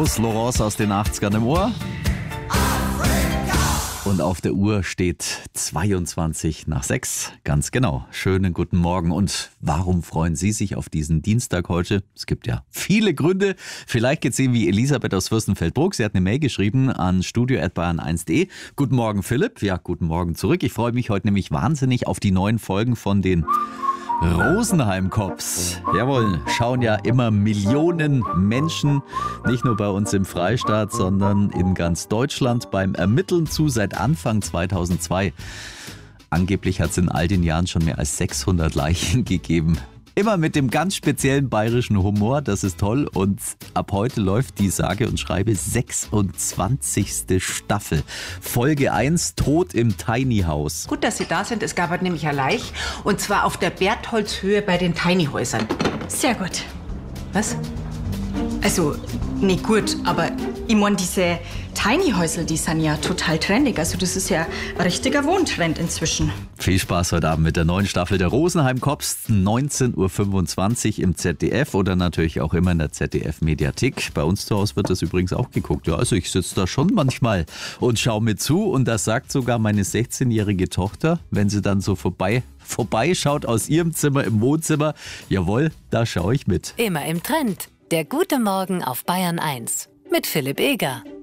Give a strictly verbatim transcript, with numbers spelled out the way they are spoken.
los. Laurence aus den achtzigern im Ohr. Und auf der Uhr steht zweiundzwanzig nach sechs. Ganz genau. Schönen guten Morgen. Und warum freuen Sie sich auf diesen Dienstag heute? Es gibt ja viele Gründe. Vielleicht geht's Ihnen wie Elisabeth aus Fürstenfeldbruck. Sie hat eine Mail geschrieben an studio at bayern eins punkt de. Guten Morgen, Philipp. Ja, guten Morgen zurück. Ich freue mich heute nämlich wahnsinnig auf die neuen Folgen von den Rosenheim Cops. Jawohl, schauen ja immer Millionen Menschen, nicht nur bei uns im Freistaat, sondern in ganz Deutschland beim Ermitteln zu seit Anfang zweitausendzwei. Angeblich hat es in all den Jahren schon mehr als sechshundert Leichen gegeben. Immer mit dem ganz speziellen bayerischen Humor, das ist toll. Und ab heute läuft die sage und schreibe sechsundzwanzigste Staffel. Folge eins, Tod im Tiny House. Gut, dass Sie da sind. Es gab halt nämlich eine Leiche. Und zwar auf der Bertholdshöhe bei den Tiny Häusern. Sehr gut. Was? Also, nicht gut, aber ich mein, diese Tiny Häusel, die sind ja total trendig. Also das ist ja ein richtiger Wohntrend inzwischen. Viel Spaß heute Abend mit der neuen Staffel der Rosenheim Cops, neunzehn Uhr fünfundzwanzig im Z D F oder natürlich auch immer in der Z D F-Mediathek. Bei uns zu Hause wird das übrigens auch geguckt. Ja, also ich sitze da schon manchmal und schaue mir zu und das sagt sogar meine sechzehnjährige Tochter, wenn sie dann so vorbei vorbeischaut aus ihrem Zimmer im Wohnzimmer. Jawohl, da schaue ich mit. Immer im Trend. Der gute Morgen auf Bayern eins mit Philipp Eger.